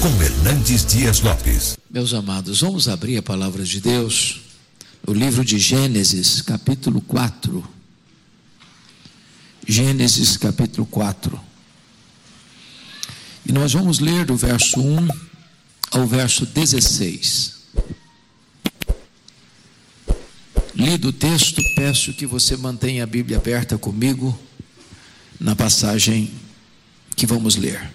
com Hernandes Dias Lopes. Meus amados, vamos abrir a palavra de Deus, o livro de Gênesis, capítulo 4. Gênesis, capítulo 4. E nós vamos ler do verso 1 ao verso 16. Lido o texto, peço que você mantenha a Bíblia aberta comigo na passagem que vamos ler.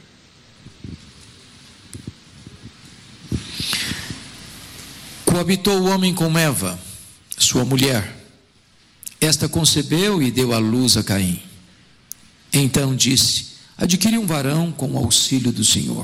Coabitou o homem com Eva, sua mulher. Esta concebeu e deu à luz a Caim. Então disse: adquiri um varão com o auxílio do Senhor.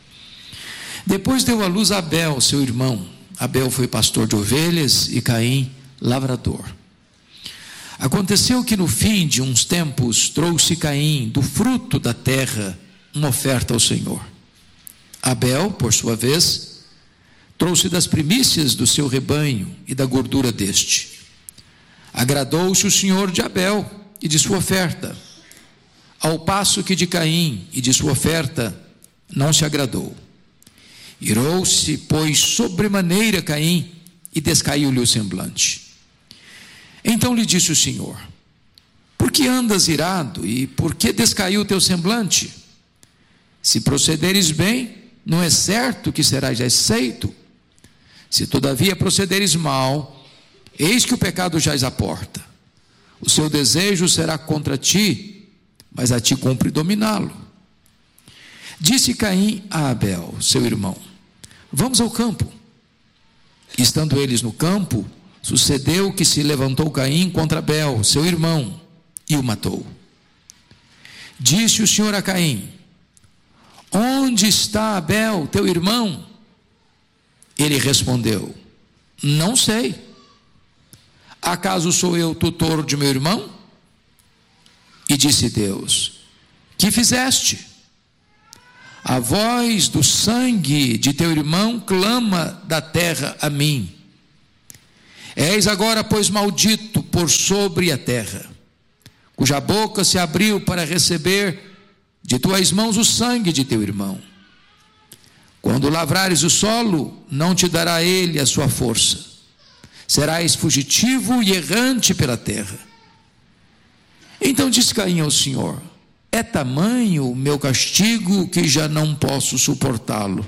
Depois deu à luz a Abel, seu irmão. Abel foi pastor de ovelhas e Caim lavrador. Aconteceu que no fim de uns tempos trouxe Caim do fruto da terra uma oferta ao Senhor. Abel, por sua vez, trouxe das primícias do seu rebanho e da gordura deste. Agradou-se o Senhor de Abel e de sua oferta, ao passo que de Caim e de sua oferta não se agradou. Irou-se, pois, sobremaneira Caim e descaiu-lhe o semblante. Então lhe disse o Senhor: por que andas irado e por que descaiu o teu semblante? Se procederes bem, não é certo que serás aceito. Se todavia procederes mal, eis que o pecado jaz à porta. O seu desejo será contra ti, mas a ti cumpre dominá-lo. Disse Caim a Abel, seu irmão: vamos ao campo. Estando eles no campo, sucedeu que se levantou Caim contra Abel, seu irmão, e o matou. Disse o Senhor a Caim: onde está Abel, teu irmão? Ele respondeu: não sei. Acaso sou eu tutor de meu irmão? E disse Deus: que fizeste? A voz do sangue de teu irmão clama da terra a mim. És agora, pois, maldito por sobre a terra, cuja boca se abriu para receber de tuas mãos o sangue de teu irmão. Quando lavrares o solo, não te dará ele a sua força. Serás fugitivo e errante pela terra. Então disse Caim ao Senhor: é tamanho o meu castigo que já não posso suportá-lo.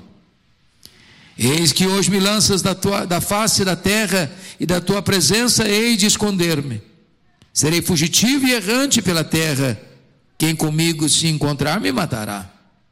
Eis que hoje me lanças da face da terra, e da tua presença hei de esconder-me. Serei fugitivo e errante pela terra. Quem comigo se encontrar me matará.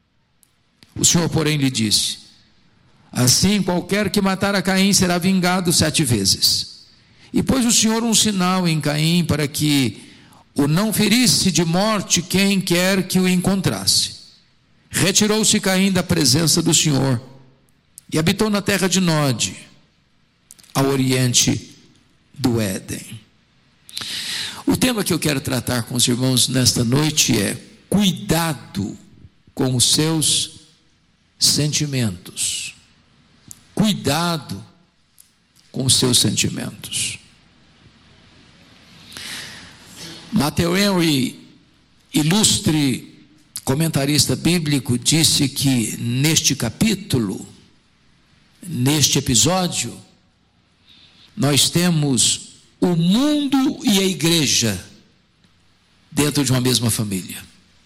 O Senhor, porém, lhe disse: assim qualquer que matar a Caim será vingado 7 vezes. E pôs o Senhor um sinal em Caim, para que o não ferisse de morte quem quer que o encontrasse. Retirou-se Caim da presença do Senhor e habitou na terra de Nod, ao oriente do Éden. O tema que eu quero tratar com os irmãos nesta noite é cuidado com os seus sentimentos. Cuidado com os seus sentimentos. Matthew Henry, ilustre comentarista bíblico, disse que neste capítulo, neste episódio, nós temos o mundo e a igreja dentro de uma mesma família.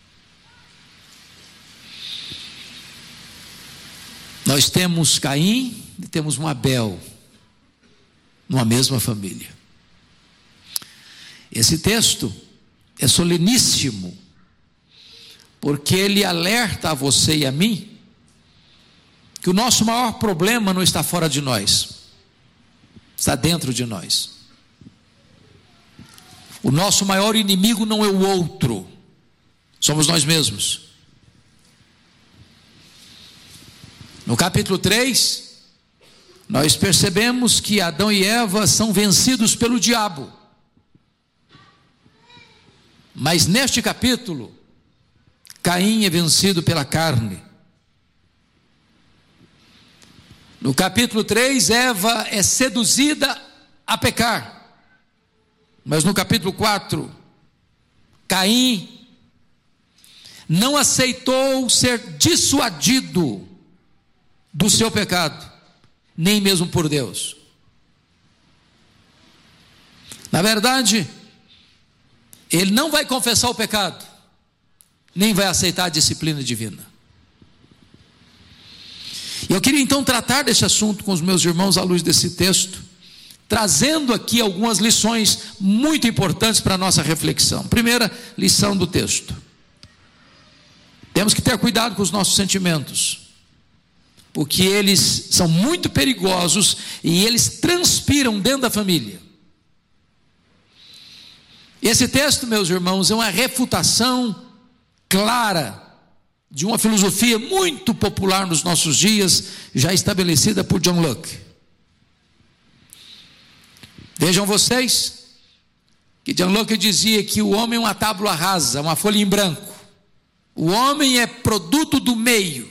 Nós temos Caim e temos um Abel numa mesma família. Esse texto é soleníssimo, porque ele alerta a você e a mim que o nosso maior problema não está fora de nós, está dentro de nós. O nosso maior inimigo não é o outro, somos nós mesmos. No capítulo 3, nós percebemos que Adão e Eva são vencidos pelo diabo. Mas neste capítulo, Caim é vencido pela carne. No capítulo 3, Eva é seduzida a pecar. Mas no capítulo 4, Caim não aceitou ser dissuadido do seu pecado, nem mesmo por Deus. Na verdade, ele não vai confessar o pecado, nem vai aceitar a disciplina divina. Eu queria então tratar desse assunto com os meus irmãos à luz desse texto, trazendo aqui algumas lições muito importantes para a nossa reflexão. Primeira lição do texto: temos que ter cuidado com os nossos sentimentos, porque eles são muito perigosos e eles transpiram dentro da família. Esse texto, meus irmãos, é uma refutação clara de uma filosofia muito popular nos nossos dias, já estabelecida por John Locke. Vejam vocês que John Locke dizia que o homem é uma tábua rasa, uma folha em branco. O homem é produto do meio.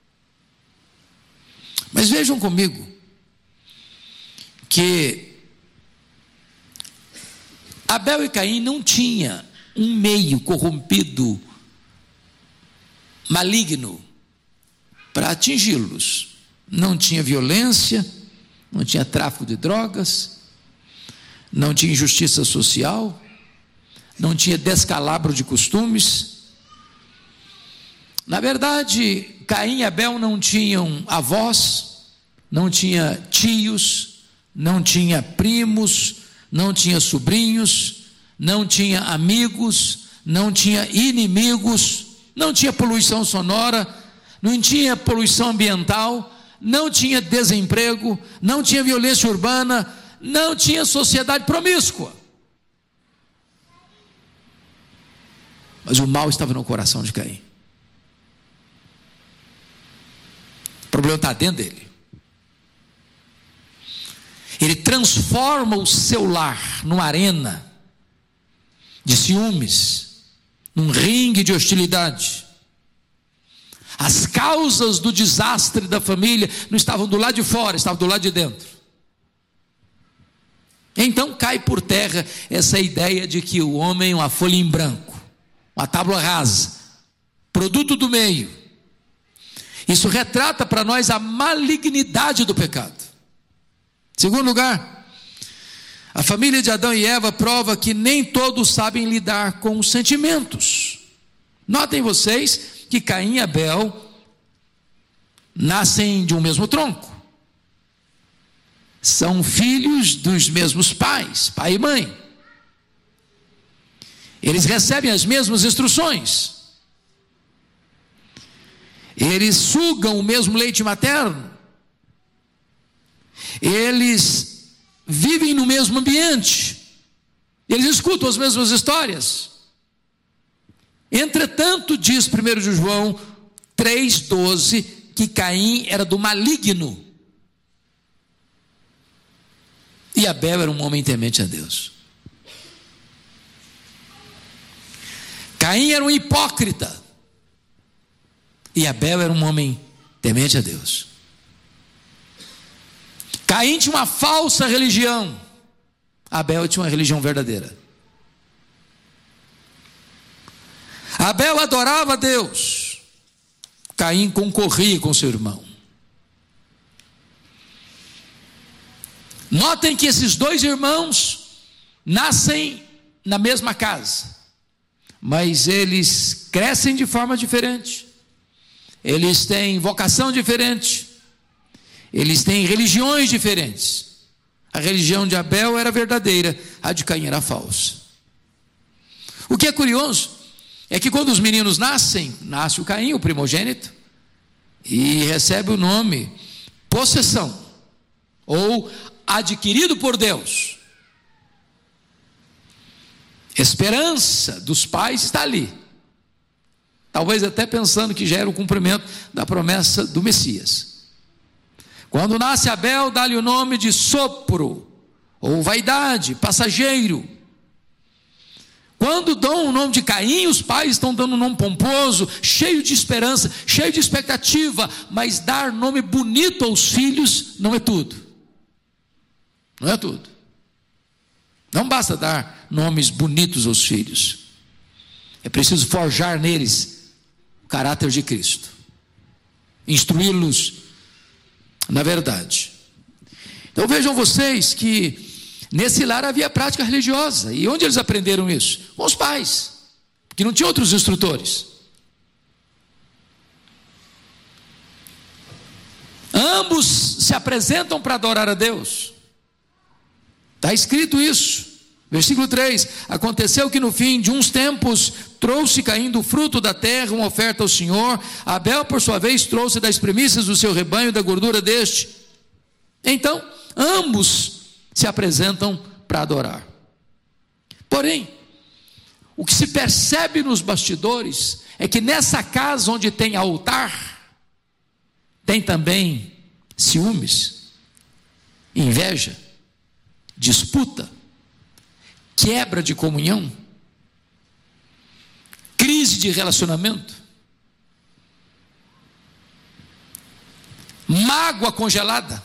Mas vejam comigo que Abel e Caim não tinham um meio corrompido, maligno, para atingi-los. Não tinha violência, não tinha tráfico de drogas, não tinha injustiça social, não tinha descalabro de costumes. Na verdade, Caim e Abel não tinham avós, não tinha tios, não tinha primos, não tinha sobrinhos, não tinha amigos, não tinha inimigos, não tinha poluição sonora, não tinha poluição ambiental, não tinha desemprego, não tinha violência urbana, não tinha sociedade promíscua. Mas o mal estava no coração de Caim. O problema está dentro dele. Ele transforma o seu lar numa arena de ciúmes, num ringue de hostilidade. As causas do desastre da família não estavam do lado de fora, estavam do lado de dentro. Então cai por terra essa ideia de que o homem é uma folha em branco, uma tábua rasa, produto do meio. Isso retrata para nós a malignidade do pecado. Segundo lugar, a família de Adão e Eva prova que nem todos sabem lidar com os sentimentos. Notem vocês que Caim e Abel nascem de um mesmo tronco. São filhos dos mesmos pais, pai e mãe. Eles recebem as mesmas instruções. Eles sugam o mesmo leite materno. Eles vivem no mesmo ambiente. Eles escutam as mesmas histórias. Entretanto, diz 1 João 3,12, que Caim era do maligno. E Abel era um homem temente a Deus. Caim era um hipócrita. E Abel era um homem temente a Deus. Caim tinha uma falsa religião. Abel tinha uma religião verdadeira. Abel adorava a Deus. Caim concorria com seu irmão. Notem que esses dois irmãos nascem na mesma casa, mas eles crescem de forma diferente. Eles têm vocação diferente. Eles têm religiões diferentes. A religião de Abel era verdadeira, a de Caim era falsa. O que é curioso é que quando os meninos nascem, nasce o Caim, o primogênito, e recebe o nome possessão, ou adquirido por Deus. Esperança dos pais está ali, talvez até pensando que já era o cumprimento da promessa do Messias. Quando nasce Abel, dá-lhe o nome de sopro, ou vaidade, passageiro. Quando dão o nome de Caim, os pais estão dando um nome pomposo, cheio de esperança, cheio de expectativa. Mas dar nome bonito aos filhos não é tudo. Não é tudo. Não basta dar nomes bonitos aos filhos. É preciso forjar neles o caráter de Cristo. Instruí-los na verdade. Então vejam vocês que nesse lar havia prática religiosa. E onde eles aprenderam isso? Com os pais, que não tinham outros instrutores. Ambos se apresentam para adorar a Deus. Está escrito isso. Versículo 3: aconteceu que no fim de uns tempos trouxe Caim do fruto da terra uma oferta ao Senhor. Abel, por sua vez, trouxe das primícias do seu rebanho, da gordura deste. Então, ambos se apresentam para adorar. Porém, o que se percebe nos bastidores é que nessa casa onde tem altar, tem também ciúmes, inveja, disputa, quebra de comunhão, crise de relacionamento, mágoa congelada,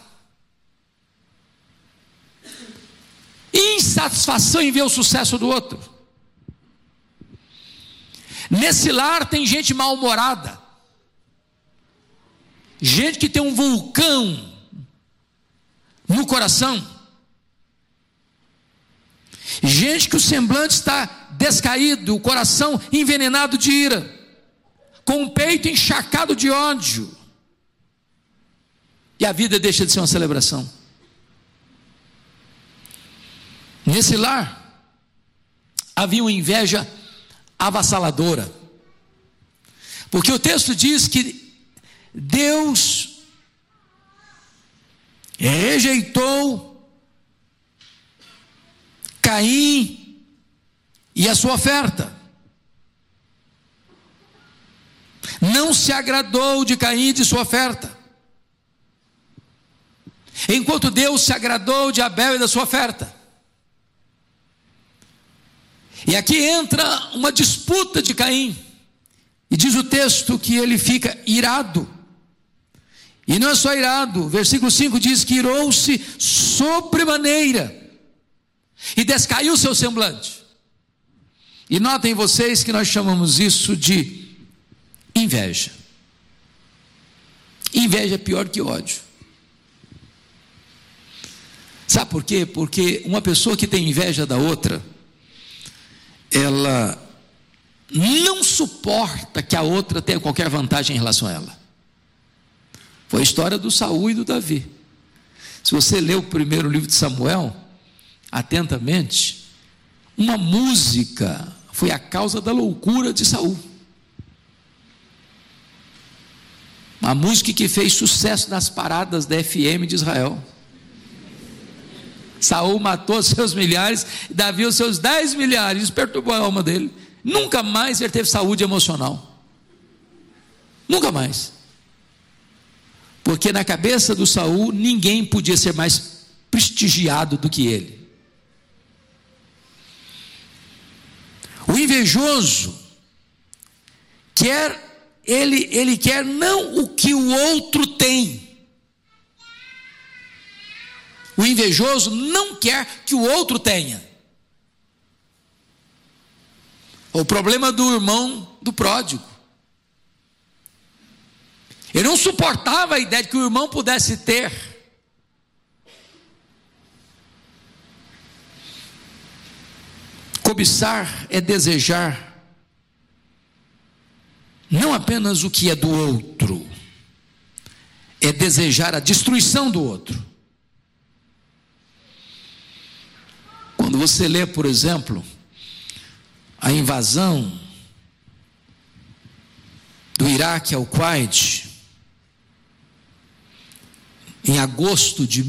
insatisfação em ver o sucesso do outro. Nesse lar tem gente mal-humorada, gente que tem um vulcão no coração, gente que o semblante está descaído, o coração envenenado de ira, com o peito encharcado de ódio, e a vida deixa de ser uma celebração. Nesse lar havia uma inveja avassaladora, porque o texto diz que Deus rejeitou Caim e a sua oferta. Não se agradou de Caim e de sua oferta, enquanto Deus se agradou de Abel e da sua oferta. E aqui entra uma disputa de Caim, e diz o texto que ele fica irado. E não é só irado, versículo 5 diz que irou-se sobremaneira e descaiu o seu semblante. E notem vocês que nós chamamos isso de inveja. Inveja é pior que ódio. Sabe por quê? Porque uma pessoa que tem inveja da outra, ela não suporta que a outra tenha qualquer vantagem em relação a ela. Foi a história do Saul e do Davi. Se você ler o primeiro livro de Samuel atentamente, uma música foi a causa da loucura de Saul. Uma música que fez sucesso nas paradas da FM de Israel. Saul matou seus milhares, Davi os seus 10 milhares, isso perturbou a alma dele. Nunca mais ele teve saúde emocional. Nunca mais. Porque na cabeça do Saul, ninguém podia ser mais prestigiado do que ele. O invejoso ele quer não o que o outro tem. O invejoso não quer que o outro tenha. O problema do irmão do pródigo. Ele não suportava a ideia de que o irmão pudesse ter. Cobiçar é desejar não apenas o que é do outro, é desejar a destruição do outro. Quando você lê, por exemplo, a invasão do Iraque ao Kuwait, em agosto de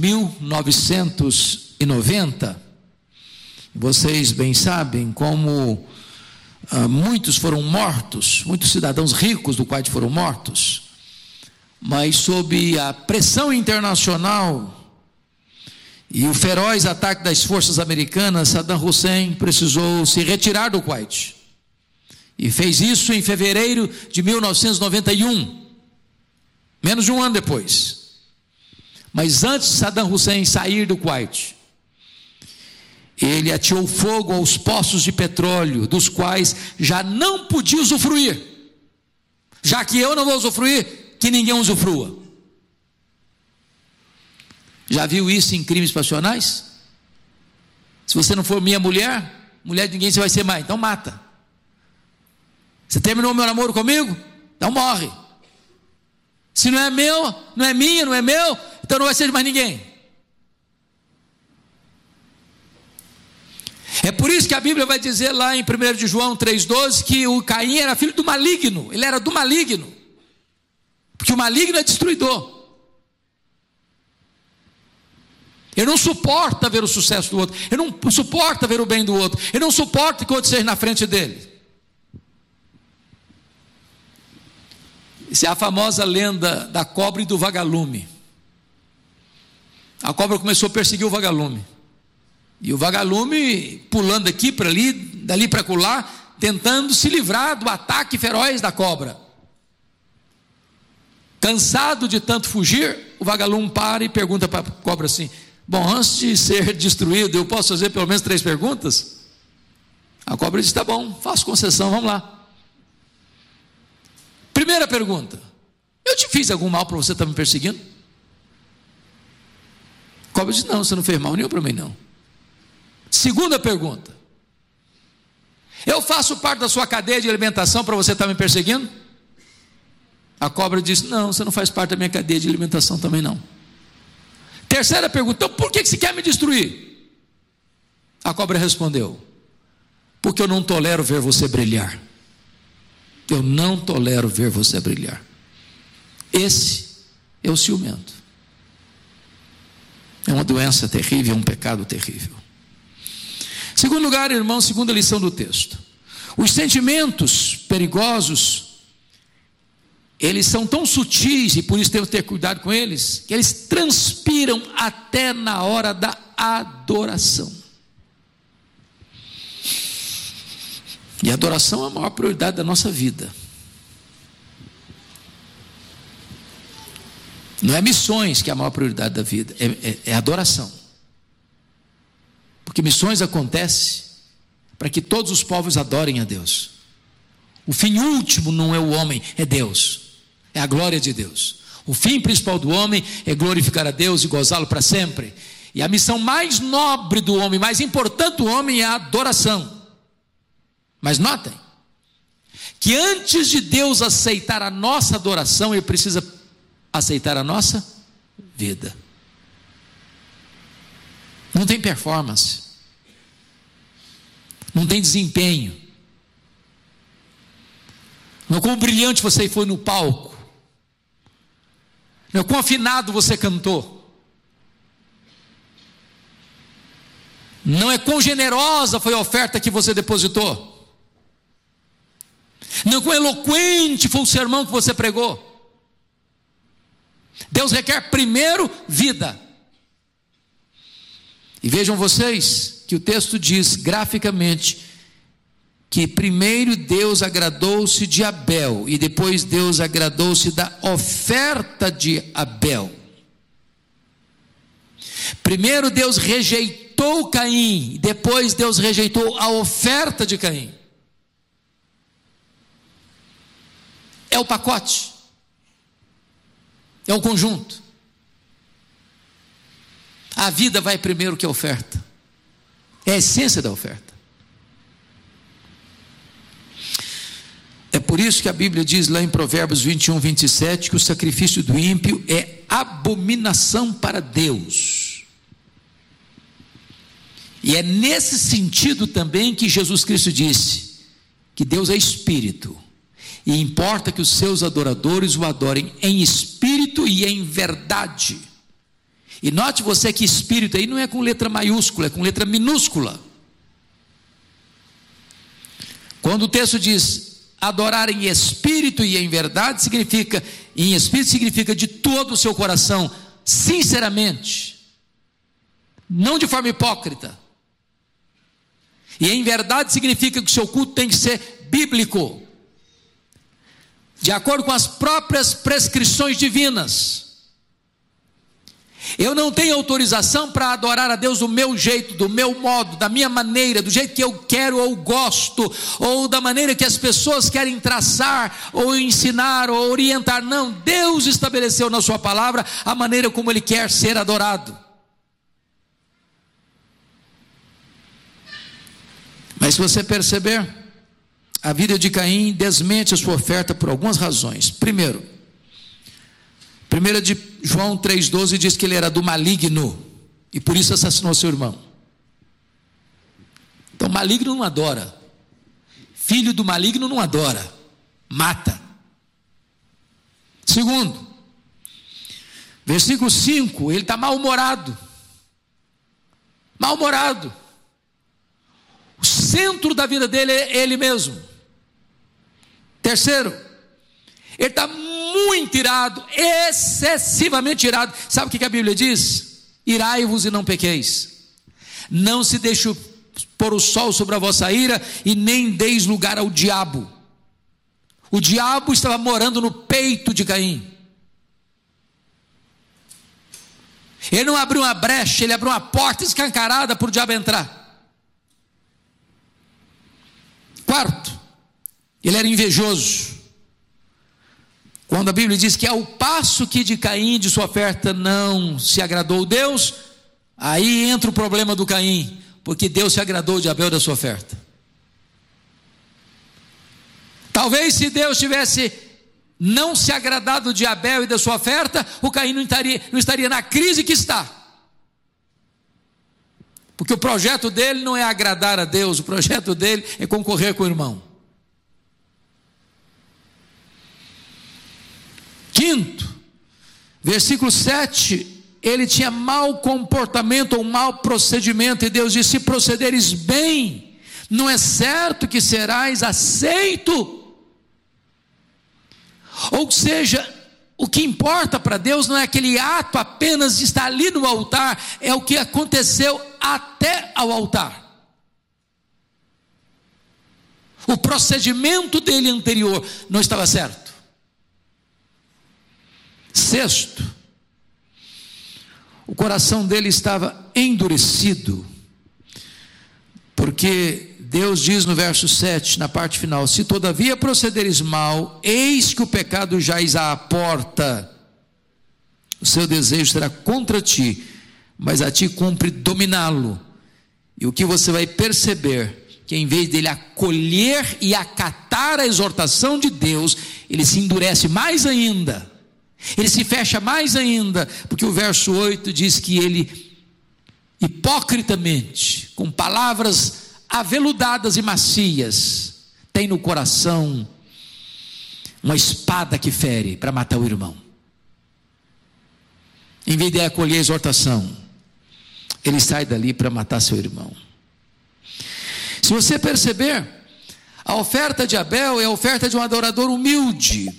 1990, vocês bem sabem como muitos foram mortos, muitos cidadãos ricos do Kuwait foram mortos, mas sob a pressão internacional e o feroz ataque das forças americanas, Saddam Hussein precisou se retirar do Kuwait, e fez isso em fevereiro de 1991, menos de um ano depois. Mas antes de Saddam Hussein sair do Kuwait, ele ateou fogo aos poços de petróleo, dos quais já não podia usufruir. Já que eu não vou usufruir, que ninguém usufrua. Já viu isso em crimes passionais? Se você não for minha mulher, mulher de ninguém você vai ser mais, então mata. Você terminou meu namoro comigo? Então morre. Se não é meu, não é minha, não é meu, então não vai ser de mais ninguém. É por isso que a Bíblia vai dizer lá em 1 de João 3,12 que o Caim era filho do maligno. Ele era do maligno, porque o maligno é destruidor. Ele não suporta ver o sucesso do outro, ele não suporta ver o bem do outro, ele não suporta que o outro seja na frente dele. Essa é a famosa lenda da cobra e do vagalume. A cobra começou a perseguir o vagalume, e o vagalume pulando aqui para ali, dali para acolá, tentando se livrar do ataque feroz da cobra. Cansado de tanto fugir, o vagalume para e pergunta para a cobra assim: bom, antes de ser destruído, eu posso fazer pelo menos 3 perguntas? A cobra diz: tá bom, faço concessão, vamos lá. Primeira pergunta: eu te fiz algum mal para você estar me perseguindo? A cobra diz: não, você não fez mal nenhum para mim não. Segunda pergunta: eu faço parte da sua cadeia de alimentação para você estar me perseguindo? A cobra diz: não, você não faz parte da minha cadeia de alimentação também não. Terceira pergunta: então por que você quer me destruir? A cobra respondeu: porque eu não tolero ver você brilhar. Eu não tolero ver você brilhar. Esse é o ciumento. É uma doença terrível, é um pecado terrível. Segundo lugar, irmão, segunda lição do texto: os sentimentos perigosos, eles são tão sutis, e por isso temos que ter cuidado com eles, que eles transpiram até na hora da adoração. E a adoração é a maior prioridade da nossa vida. Não é missões que é a maior prioridade da vida, é adoração. Porque missões acontecem para que todos os povos adorem a Deus. O fim último não é o homem, é Deus, é a glória de Deus. O fim principal do homem é glorificar a Deus e gozá-lo para sempre. E a missão mais nobre do homem, mais importante do homem, é a adoração. Mas notem que antes de Deus aceitar a nossa adoração, Ele precisa aceitar a nossa vida. Não tem performance, não tem desempenho, não é quão brilhante você foi no palco, não é quão afinado você cantou, não é quão generosa foi a oferta que você depositou, não é quão eloquente foi o sermão que você pregou. Deus requer primeiro vida. E vejam vocês que o texto diz graficamente que primeiro Deus agradou-se de Abel e depois Deus agradou-se da oferta de Abel. Primeiro Deus rejeitou Caim, depois Deus rejeitou a oferta de Caim. É o pacote, é o conjunto. A vida vai primeiro que a oferta, é a essência da oferta. É por isso que a Bíblia diz lá em Provérbios 21, 27, que o sacrifício do ímpio é abominação para Deus. E é nesse sentido também que Jesus Cristo disse que Deus é espírito, e importa que os seus adoradores o adorem em espírito e em verdade. E note você que espírito aí não é com letra maiúscula, é com letra minúscula. Quando o texto diz adorar em espírito e em verdade, significa, em espírito significa de todo o seu coração, sinceramente, não de forma hipócrita. E em verdade significa que o seu culto tem que ser bíblico, de acordo com as próprias prescrições divinas. Eu não tenho autorização para adorar a Deus do meu jeito, do meu modo, da minha maneira, do jeito que eu quero ou gosto, ou da maneira que as pessoas querem traçar, ou ensinar, ou orientar. Não, Deus estabeleceu na sua palavra a maneira como Ele quer ser adorado. Mas se você perceber, a vida de Caim desmente a sua oferta por algumas razões. Primeiro, 1 de João 3,12 diz que ele era do maligno e por isso assassinou seu irmão. Então maligno não adora, filho do maligno não adora, mata. Segundo, versículo 5, ele está mal-humorado. Mal-humorado. O centro da vida dele é ele mesmo. Terceiro, ele está muito irado, excessivamente irado. Sabe o que a Bíblia diz? Irai-vos e não pequeis. Não se deixe pôr o sol sobre a vossa ira e nem deis lugar ao diabo. O diabo estava morando no peito de Caim. Ele não abriu uma brecha, ele abriu uma porta escancarada para o diabo entrar. Quarto, ele era invejoso. Quando a Bíblia diz que ao passo que de Caim, de sua oferta, não se agradou Deus, aí entra o problema do Caim, porque Deus se agradou de Abel da sua oferta. Talvez se Deus tivesse não se agradado de Abel e da sua oferta, o Caim não estaria na crise que está. Porque o projeto dele não é agradar a Deus, o projeto dele é concorrer com o irmão. Quinto, versículo 7, ele tinha mau comportamento ou mau procedimento, e Deus disse: se procederes bem, não é certo que serás aceito. Ou seja, o que importa para Deus não é aquele ato apenas de estar ali no altar, é o que aconteceu até ao altar. O procedimento dele anterior não estava certo. Sexto, o coração dele estava endurecido, porque Deus diz no verso 7, na parte final: se todavia procederes mal, eis que o pecado jaz à porta, o seu desejo será contra ti, mas a ti cumpre dominá-lo. E o que você vai perceber, que em vez dele acolher e acatar a exortação de Deus, ele se endurece mais ainda, ele se fecha mais ainda, porque o verso 8 diz que ele, hipocritamente, com palavras aveludadas e macias, tem no coração uma espada que fere para matar o irmão. Em vez de acolher a exortação, ele sai dali para matar seu irmão. Se você perceber, a oferta de Abel é a oferta de um adorador humilde,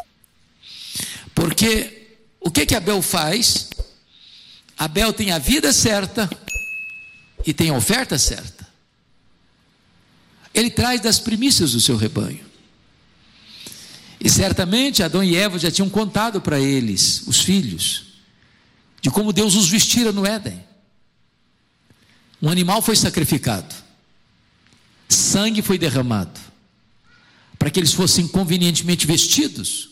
porque o que Abel faz? Abel tem a vida certa e tem a oferta certa. Ele traz das primícias do seu rebanho. E certamente Adão e Eva já tinham contado para eles, os filhos, de como Deus os vestira no Éden. Um animal foi sacrificado, sangue foi derramado, para que eles fossem convenientemente vestidos.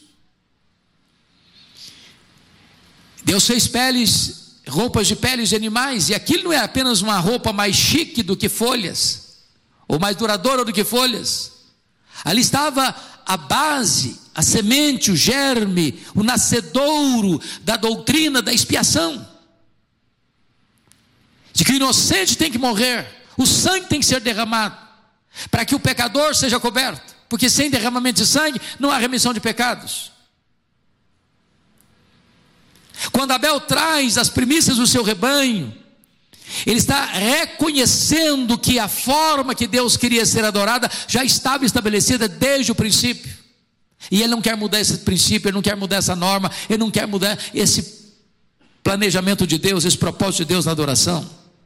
Deus fez roupas de peles de animais, e aquilo não é apenas uma roupa mais chique do que folhas, ou mais duradoura do que folhas. Ali estava a base, a semente, o germe, o nascedouro da doutrina da expiação, de que o inocente tem que morrer, o sangue tem que ser derramado, para que o pecador seja coberto, porque sem derramamento de sangue não há remissão de pecados. Quando Abel traz as primícias do seu rebanho, ele está reconhecendo que a forma que Deus queria ser adorada já estava estabelecida desde o princípio, e ele não quer mudar esse princípio, ele não quer mudar essa norma, ele não quer mudar esse planejamento de Deus, esse propósito de Deus na adoração.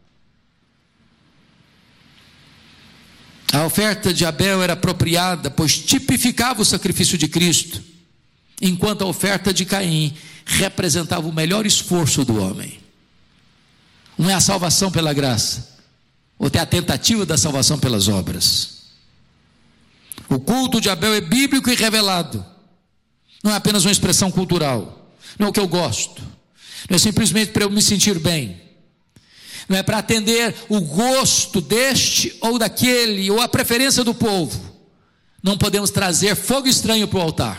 A oferta de Abel era apropriada, pois tipificava o sacrifício de Cristo, enquanto a oferta de Caim representava o melhor esforço do homem. Um é a salvação pela graça, outro é a tentativa da salvação pelas obras. O culto de Abel é bíblico e revelado, não é apenas uma expressão cultural, não é o que eu gosto, não é simplesmente para eu me sentir bem. não é para atender o gosto deste ou daquele, ou a preferência do povo. Não podemos trazer fogo estranho para o altar.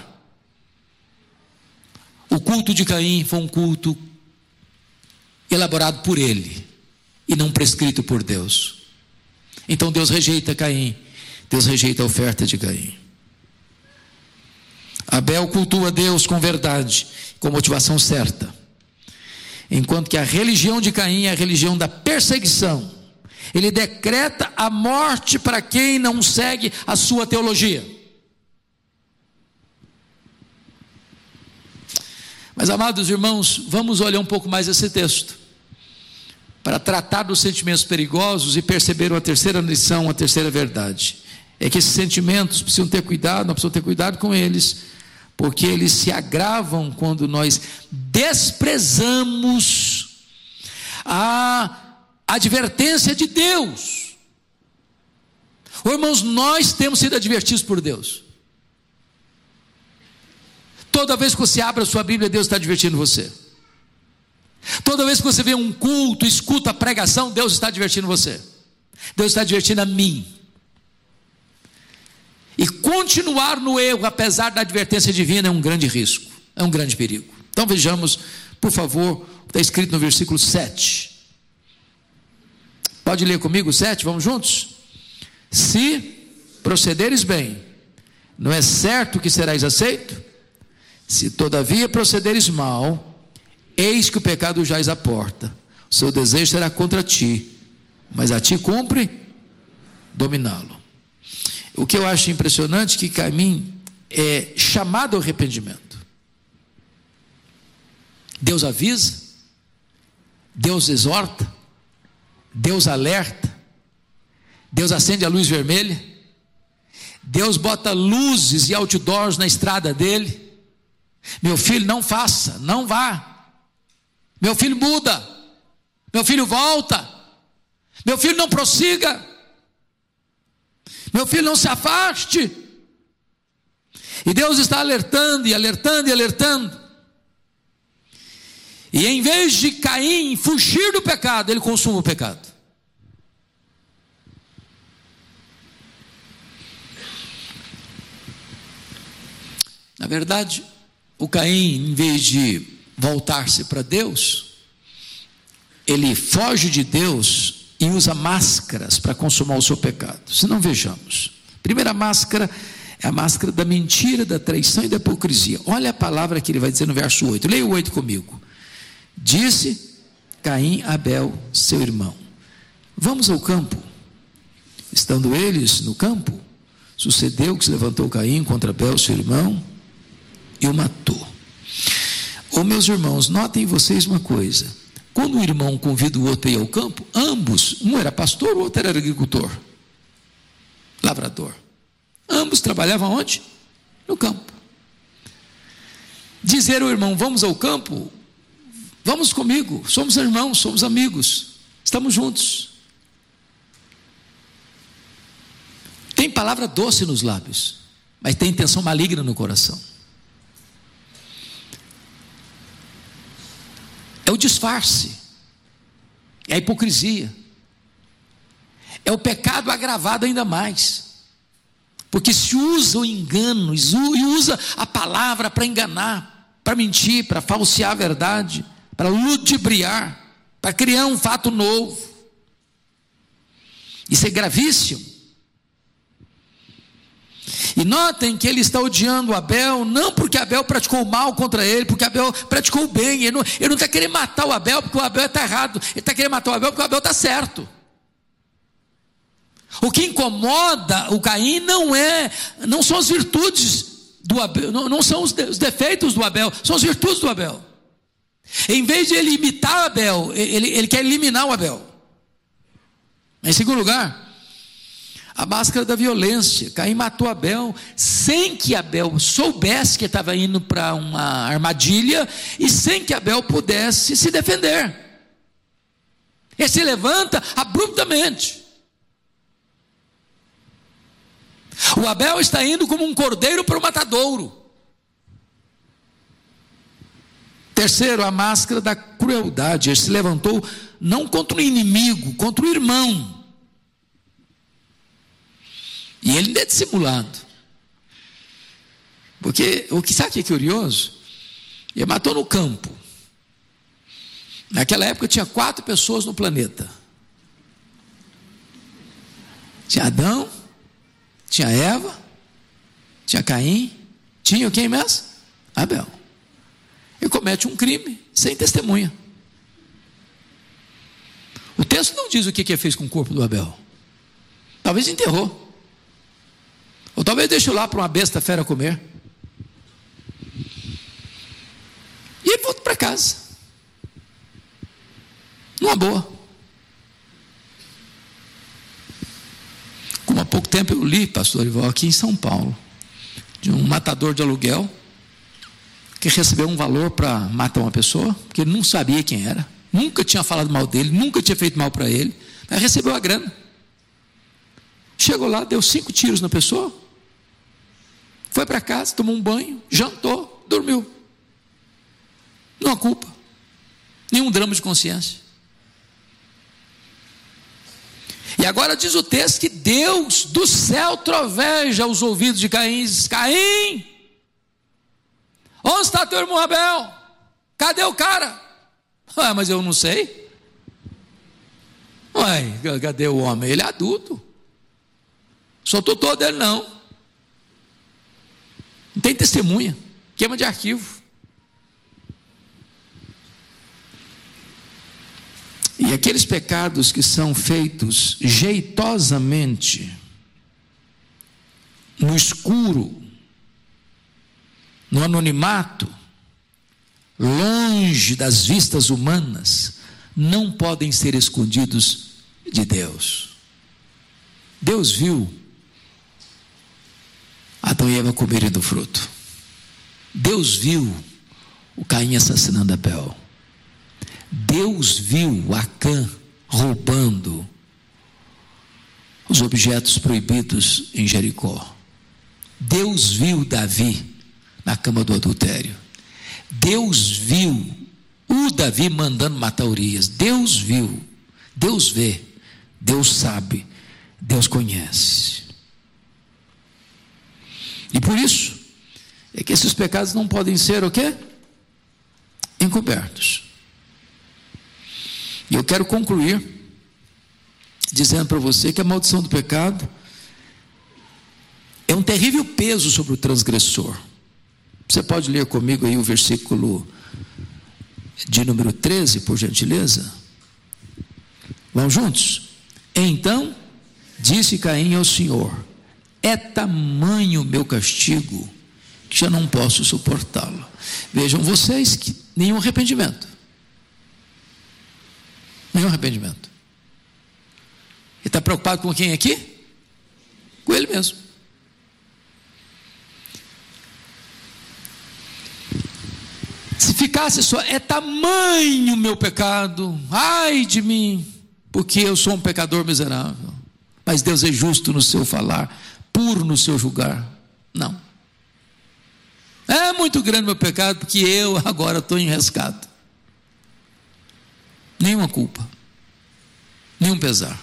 O culto de Caim foi um culto elaborado por ele e não prescrito por Deus. Então Deus rejeita Caim, Deus rejeita a oferta de Caim. Abel cultua Deus com verdade, com motivação certa, enquanto que a religião de Caim é a religião da perseguição. Ele decreta a morte para quem não segue a sua teologia. Mas, amados irmãos, vamos olhar um pouco mais esse texto, para tratar dos sentimentos perigosos e perceber uma terceira lição, uma terceira verdade. É que esses sentimentos precisam ter cuidado, nós precisamos ter cuidado com eles, porque eles se agravam quando nós desprezamos a advertência de Deus. Irmãos, nós temos sido advertidos por Deus. Toda vez que você abre a sua Bíblia, Deus está advertindo você. Toda vez que você vê um culto, escuta a pregação, Deus está advertindo você. Deus está advertindo a mim. E continuar no erro, apesar da advertência divina, é um grande risco, é um grande perigo. Então vejamos, por favor, está escrito no versículo 7. Pode ler comigo o 7, vamos juntos? Se procederes bem, não é certo que serás aceito? Se todavia procederes mal, eis que o pecado jaz à porta, o seu desejo será contra ti, mas a ti cumpre dominá-lo. O que eu acho impressionante é que Caim é chamado ao arrependimento. Deus avisa, Deus exorta, Deus alerta, Deus acende a luz vermelha, Deus bota luzes e outdoors na estrada dele. Meu filho, não faça, não vá. Meu filho, muda. Meu filho, volta. Meu filho, não prossiga. Meu filho, não se afaste. E Deus está alertando e alertando e alertando. E em vez de Caim fugir do pecado, ele consuma o pecado. Na verdade, o Caim, em vez de voltar-se para Deus, ele foge de Deus e usa máscaras para consumar o seu pecado. Se não, vejamos. Primeira máscara é a máscara da mentira, da traição e da hipocrisia. Olha a palavra que ele vai dizer no verso 8. Leia o 8 comigo. Disse Caim a Abel, seu irmão: vamos ao campo. Estando eles no campo, sucedeu que se levantou Caim contra Abel, seu irmão, e o matou. Meus irmãos, notem vocês uma coisa: quando o irmão convida o outro para ir ao campo, ambos, um era pastor, o outro era agricultor, lavrador. Ambos trabalhavam onde? No campo. Dizer ao irmão: vamos ao campo, vamos comigo, somos irmãos, somos amigos, estamos juntos. Tem palavra doce nos lábios, mas tem intenção maligna no coração. É o disfarce, é a hipocrisia, é o pecado agravado ainda mais, porque se usa o engano e usa a palavra para enganar, para mentir, para falsear a verdade, para ludibriar, para criar um fato novo. Isso é gravíssimo. E notem que ele está odiando Abel, não porque Abel praticou mal contra ele, porque Abel praticou o bem. Ele não está querendo matar o Abel porque o Abel está errado, ele está querendo matar o Abel porque o Abel está certo. O que incomoda o Caim não são as virtudes do Abel, não são os defeitos do Abel, são as virtudes do Abel. Em vez de ele imitar Abel, ele quer eliminar o Abel. Em segundo lugar, a máscara da violência. Caim matou Abel sem que Abel soubesse que estava indo para uma armadilha e sem que Abel pudesse se defender. Ele se levanta abruptamente. O Abel está indo como um cordeiro para o matadouro. Terceiro, a máscara da crueldade. Ele se levantou não contra o inimigo, contra o irmão. E ele ainda é dissimulado. Porque, sabe o que é curioso? Ele matou no campo. Naquela época tinha 4 pessoas no planeta. Tinha Adão, tinha Eva, tinha Caim, tinha quem mesmo? Abel. Ele comete um crime sem testemunha. O texto não diz o que ele fez com o corpo do Abel. Talvez enterrou. Ou talvez deixou lá para uma besta fera comer. E ele volta para casa. Numa boa. Como há pouco tempo eu li, pastor Ival, aqui em São Paulo, de um matador de aluguel que recebeu um valor para matar uma pessoa, porque ele não sabia quem era, nunca tinha falado mal dele, nunca tinha feito mal para ele, mas recebeu a grana. Chegou lá, deu 5 tiros na pessoa, foi para casa, tomou um banho, jantou, dormiu. Não há culpa, nenhum drama de consciência. E agora diz o texto que Deus do céu troveja os ouvidos de Caim e diz: Caim, onde está teu irmão Abel? Cadê o cara? Mas eu não sei. Cadê o homem? Ele é adulto. Sou tutor dele não. Não tem testemunha. Queima de arquivo. E aqueles pecados que são feitos jeitosamente, no escuro, no anonimato, longe das vistas humanas, não podem ser escondidos de Deus. Deus viu Adão e Eva comerem do fruto. Deus viu o Caim assassinando Abel. Deus viu Acã roubando os objetos proibidos em Jericó. Deus viu Davi na cama do adultério. Deus viu o Davi mandando matar Urias. Deus viu, Deus vê, Deus sabe, Deus conhece. E por isso é que esses pecados não podem ser o quê? Encobertos. E eu quero concluir dizendo para você que a maldição do pecado é um terrível peso sobre o transgressor. Você pode ler comigo aí o versículo de número 13, por gentileza? Vamos juntos? Então disse Caim ao Senhor: é tamanho o meu castigo que já não posso suportá-lo. Vejam vocês que nenhum arrependimento. Nenhum arrependimento. Ele está preocupado com quem aqui? Com ele mesmo. Se ficasse só, é tamanho o meu pecado, ai de mim, porque eu sou um pecador miserável. Mas Deus é justo no seu falar, puro no seu julgar. Não. É muito grande o meu pecado, porque eu agora estou em rescate. Nenhuma culpa, nenhum pesar.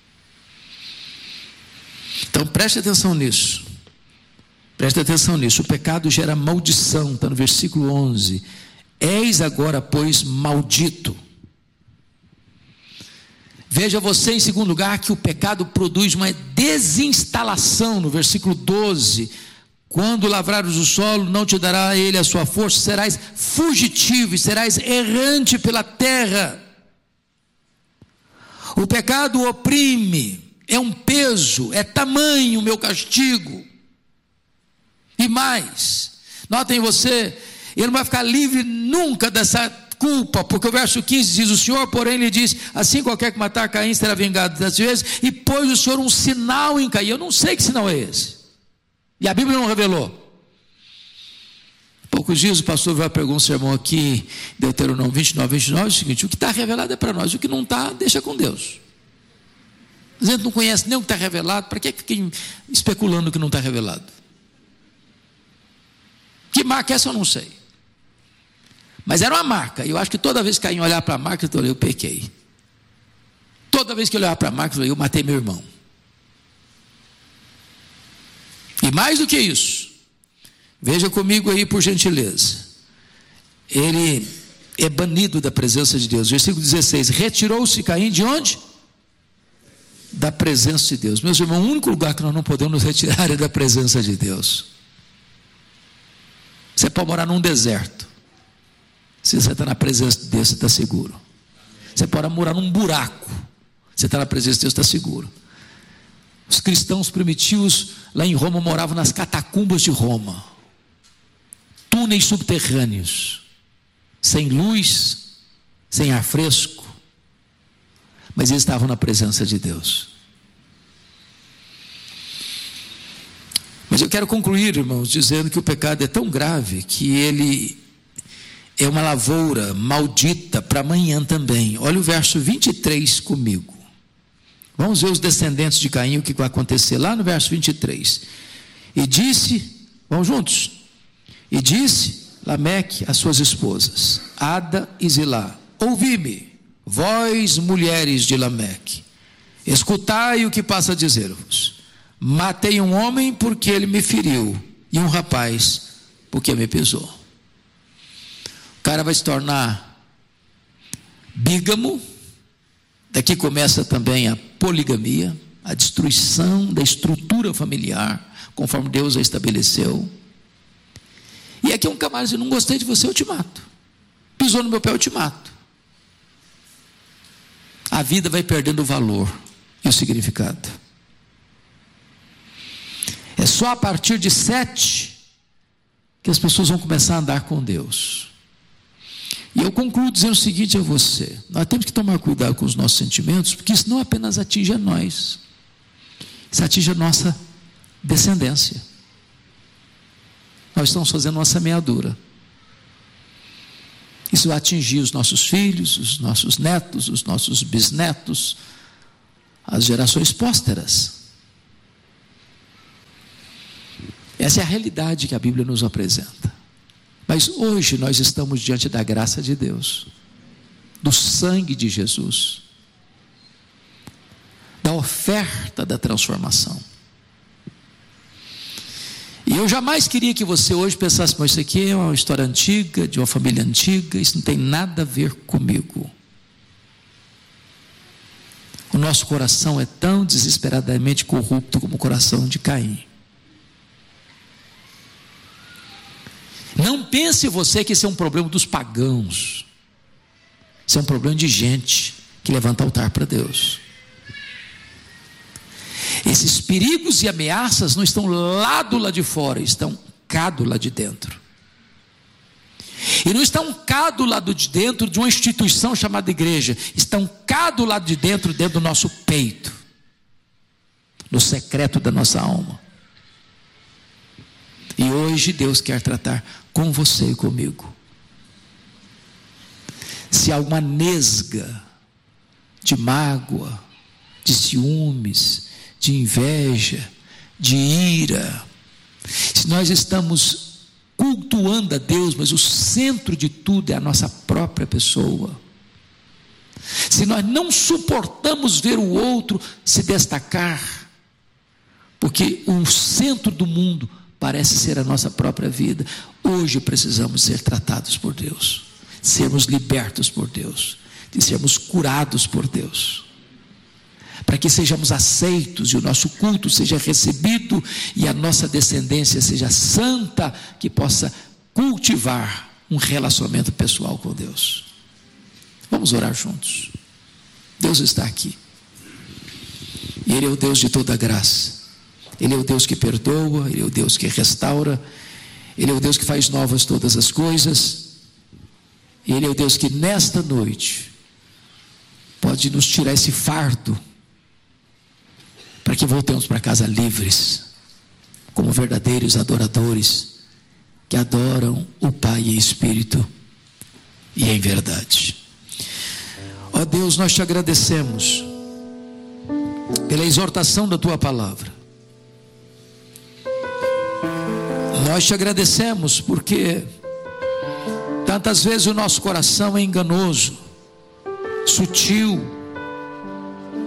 Então preste atenção nisso. Preste atenção nisso. O pecado gera maldição, está no versículo 11. És agora, pois, maldito. Veja você, em segundo lugar, que o pecado produz uma desinstalação, no versículo 12. Quando lavrares o solo, não te dará ele a sua força, serás fugitivo e serás errante pela terra. O pecado oprime, é um peso, é tamanho o meu castigo. E mais, notem você, ele não vai ficar livre nunca dessa culpa, porque o verso 15 diz: o Senhor, porém, lhe diz: assim qualquer que matar Caim será vingado 10 vezes, e pôs o Senhor um sinal em Caim. Eu não sei que sinal é esse, e a Bíblia não revelou. Poucos dias o pastor vai pregar um sermão aqui, Deuteronômio 29, é o seguinte: o que está revelado é para nós, o que não está, deixa com Deus. A gente não conhece nem o que está revelado, para que fiquem especulando o que não está revelado? Que marca é essa eu não sei. Mas era uma marca, e eu acho que toda vez que Caim olhar para a marca, eu pequei. Toda vez que eu olhava para Marcos, eu matei meu irmão. E mais do que isso, veja comigo aí por gentileza, ele é banido da presença de Deus. Versículo 16, retirou-se Caim de onde? Da presença de Deus. Meus irmãos, o único lugar que nós não podemos nos retirar é da presença de Deus. Você pode morar num deserto, se você está na presença de Deus, você está seguro. Você pode morar num buraco, você está na presença de Deus, está seguro. Os cristãos primitivos lá em Roma moravam nas catacumbas de Roma, túneis subterrâneos, sem luz, sem ar fresco, mas eles estavam na presença de Deus. Mas eu quero concluir, irmãos, dizendo que o pecado é tão grave que ele é uma lavoura maldita para amanhã também. Olha o verso 23 comigo. Vamos ver os descendentes de Caim, o que vai acontecer lá no verso 23. E disse, vamos juntos? E disse Lameque às suas esposas, Ada e Zilá, ouvi-me, vós mulheres de Lameque, escutai o que passa a dizer-vos. Matei um homem porque ele me feriu, e um rapaz porque me pisou. O cara vai se tornar bígamo. Daqui começa também a poligamia, a destruição da estrutura familiar, conforme Deus a estabeleceu. E aqui um camarada diz, não gostei de você, eu te mato. Pisou no meu pé, eu te mato. A vida vai perdendo o valor e o significado. É só a partir de 7 que as pessoas vão começar a andar com Deus. E eu concluo dizendo o seguinte a você: nós temos que tomar cuidado com os nossos sentimentos, porque isso não apenas atinge a nós, isso atinge a nossa descendência. Nós estamos fazendo uma semeadura. Isso vai atingir os nossos filhos, os nossos netos, os nossos bisnetos, as gerações pósteras. Essa é a realidade que a Bíblia nos apresenta. Mas hoje nós estamos diante da graça de Deus, do sangue de Jesus, da oferta da transformação. E eu jamais queria que você hoje pensasse, mas isso aqui é uma história antiga, de uma família antiga, isso não tem nada a ver comigo. O nosso coração é tão desesperadamente corrupto como o coração de Caim. Não pense você que esse é um problema dos pagãos. Isso é um problema de gente que levanta altar para Deus. Esses perigos e ameaças não estão lá do lado de fora, estão cá do lado de dentro. E não estão cá do lado de dentro de uma instituição chamada igreja, estão cá do lado de dentro, dentro do nosso peito, no secreto da nossa alma. E hoje Deus quer tratar com você e comigo. Se há alguma nesga de mágoa, de ciúmes, de inveja, de ira, se nós estamos cultuando a Deus, mas o centro de tudo é a nossa própria pessoa, se nós não suportamos ver o outro se destacar, porque o centro do mundo parece ser a nossa própria vida, hoje precisamos ser tratados por Deus, sermos libertos por Deus, de sermos curados por Deus, para que sejamos aceitos e o nosso culto seja recebido e a nossa descendência seja santa, que possa cultivar um relacionamento pessoal com Deus. Vamos orar juntos. Deus está aqui, Ele é o Deus de toda graça, Ele é o Deus que perdoa, Ele é o Deus que restaura, Ele é o Deus que faz novas todas as coisas. Ele é o Deus que nesta noite pode nos tirar esse fardo, para que voltemos para casa livres, como verdadeiros adoradores, que adoram o Pai em Espírito e em verdade. Ó Deus, nós te agradecemos pela exortação da Tua palavra. Nós te agradecemos porque tantas vezes o nosso coração é enganoso, sutil,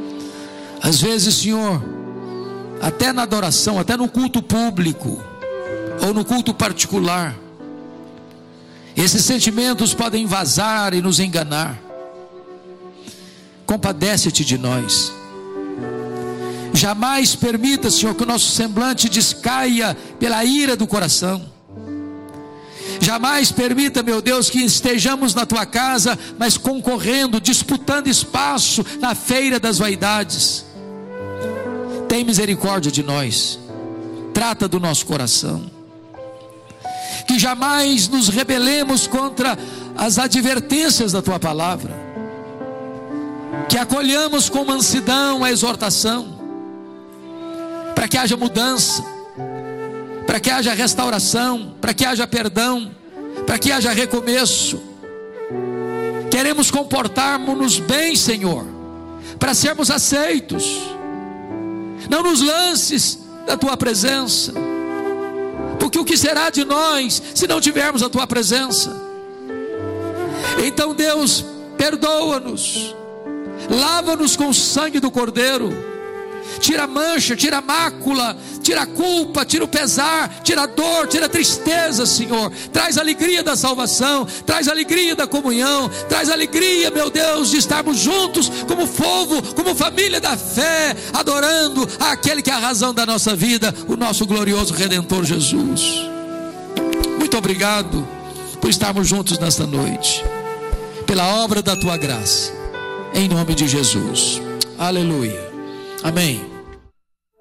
Às vezes, Senhor, até na adoração, até no culto público, ou no culto particular, esses sentimentos podem vazar e nos enganar. Compadece-te de nós. Jamais permita, Senhor, que o nosso semblante descaia pela ira do coração. Jamais permita, meu Deus, que estejamos na tua casa, mas concorrendo, disputando espaço na feira das vaidades. Tem misericórdia de nós. Trata do nosso coração. Que jamais nos rebelemos contra as advertências da tua palavra. Que acolhamos com mansidão a exortação, para que haja mudança, para que haja restauração, para que haja perdão, para que haja recomeço. Queremos comportarmos-nos bem, Senhor, para sermos aceitos. Não nos lances da tua presença, porque o que será de nós se não tivermos a tua presença? Então, Deus, perdoa-nos, lava-nos com o sangue do Cordeiro. Tira a mancha, tira a mácula, tira a culpa, tira o pesar, tira a dor, tira a tristeza, Senhor. Traz a alegria da salvação, traz a alegria da comunhão, traz a alegria, meu Deus, de estarmos juntos como povo, como família da fé, adorando aquele que é a razão da nossa vida, o nosso glorioso Redentor Jesus. Muito obrigado por estarmos juntos nesta noite, pela obra da tua graça, em nome de Jesus. Aleluia. Amém.